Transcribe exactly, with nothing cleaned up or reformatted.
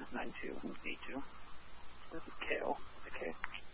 nine two eight two. This is K O. Okay.